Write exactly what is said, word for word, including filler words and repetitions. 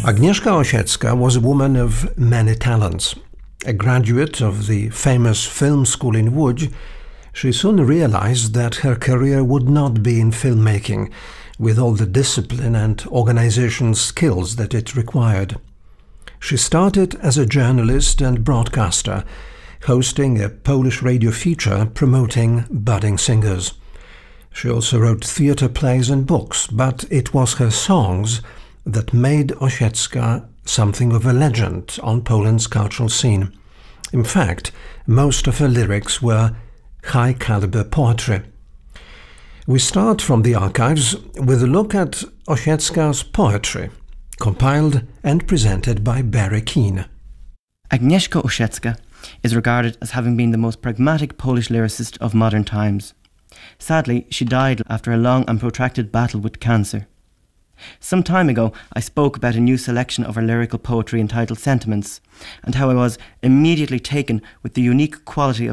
Agnieszka Osiecka was a woman of many talents. A graduate of the famous film school in Łódź, she soon realized that her career would not be in filmmaking, with all the discipline and organization skills that it required. She started as a journalist and broadcaster, hosting a Polish radio feature promoting budding singers. She also wrote theatre plays and books, but it was her songs that made Osiecka something of a legend on Poland's cultural scene. In fact, most of her lyrics were high-caliber poetry. We start from the archives with a look at Osiecka's poetry, compiled and presented by Barry Keane. Agnieszka Osiecka is regarded as having been the most pragmatic Polish lyricist of modern times. Sadly, she died after a long and protracted battle with cancer. Some time ago, I spoke about a new selection of her lyrical poetry entitled Sentiments, and how I was immediately taken with the unique quality of